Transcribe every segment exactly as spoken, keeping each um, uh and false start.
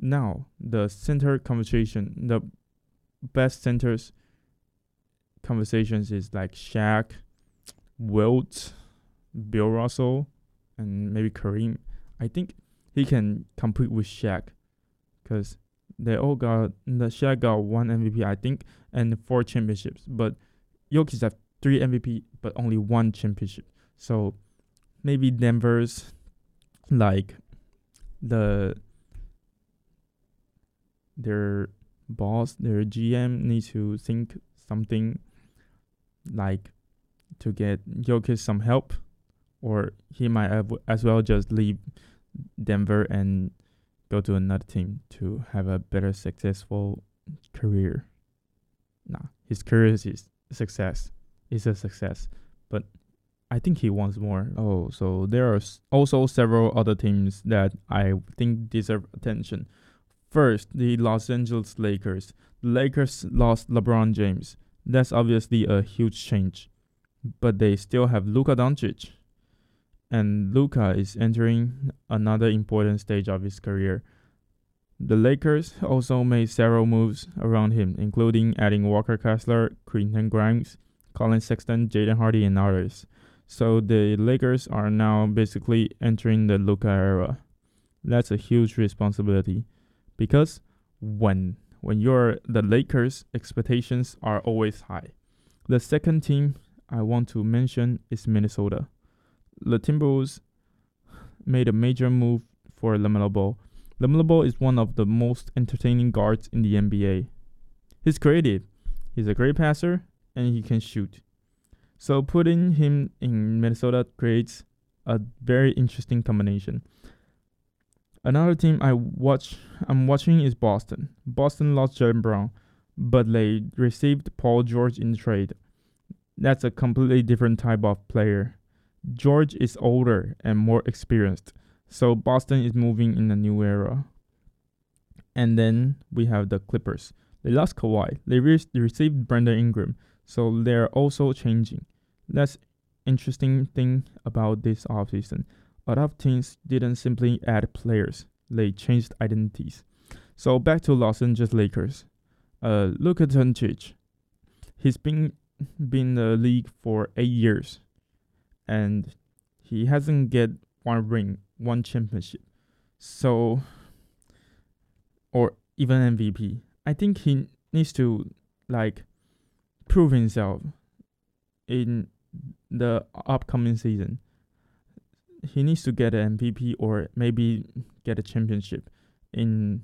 Now the center conversation, the best centers conversations is like Shaq, Wilt, Bill Russell, and maybe Kareem. I think he can compete with Shaq because they all got the Shaq got one M V P, I think, and four championships. But Jokic have three M V P, but only one championship. So maybe Denver's like the their boss, their G M needs to think something like to get Jokic some help, or he might as well just leave Denver and go to another team to have a better successful career. Nah, his career is success. It's a success, but I think he wants more. Oh, so there are also several other teams that I think deserve attention. First, the Los Angeles Lakers. The Lakers lost LeBron James. That's obviously a huge change, but they still have Luka Doncic. And Luka is entering another important stage of his career. The Lakers also made several moves around him, including adding Walker Kessler, Quentin Grimes, Colin Sexton, Jaden Hardy, and others. So the Lakers are now basically entering the Luka era. That's a huge responsibility because when when you're the Lakers, expectations are always high. The second team I want to mention is Minnesota. The Timberwolves made a major move for LaMelo Ball. LaMelo Ball is one of the most entertaining guards in the N B A. He's creative, he's a great passer, and he can shoot. So putting him in Minnesota creates a very interesting combination. Another team I watch, I'm watching is Boston. Boston lost Jaylen Brown, but they received Paul George in trade. That's a completely different type of player. George is older and more experienced, so Boston is moving in a new era. And then we have the Clippers. They lost Kawhi. They, re- they received Brandon Ingram, so they're also changing. That's interesting thing about this offseason. A lot of teams didn't simply add players; they changed identities. So back to Los Angeles Lakers. Uh, Luka Doncic. He's been been in the league for eight years, and he hasn't get one ring, one championship. So, or even M V P. I think he needs to like prove himself in the upcoming season. He needs to get an M V P or maybe get a championship in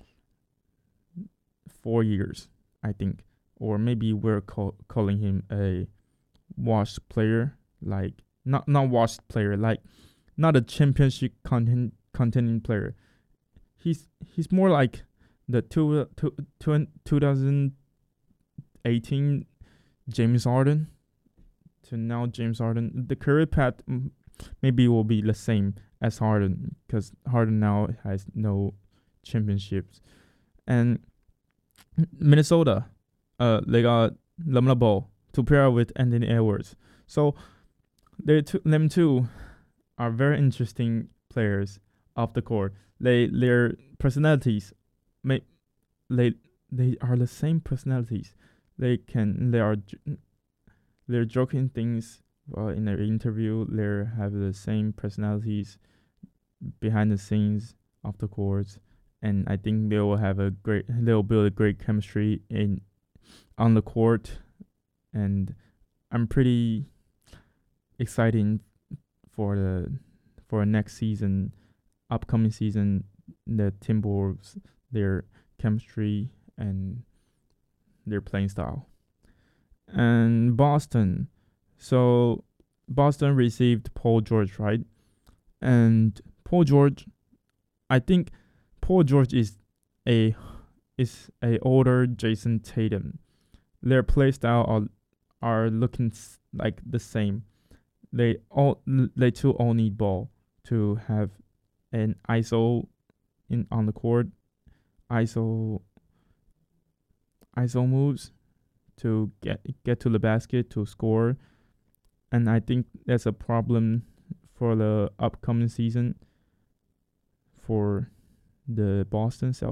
four years, I think. Or maybe we're call, calling him a washed player, like not not washed player, like not a championship content, contending player. He's he's more like the two, two, two, twenty eighteen James Harden to now James Harden. The career path maybe will be the same as Harden because Harden now has no championships. And Minnesota, uh, they got LaMelo Ball to pair with Anthony Edwards. So they t- them two are very interesting players off the court. They their personalities, may they they are the same personalities. They can they are they're joking things uh, in their interview. They have the same personalities behind the scenes off the courts, and I think they will have a great they'll build a great chemistry in on the court, and I'm pretty excited for the for next season, upcoming season, the Timberwolves, their chemistry and their playing style. And Boston, so Boston received Paul George, right? And Paul George, I think Paul George is a is a older Jason Tatum. Their play style are are looking like the same. They all they too all need ball to have an I S O in on the court, I S O I S O moves to get get to the basket to score, and I think that's a problem for the upcoming season for the Boston Celtics.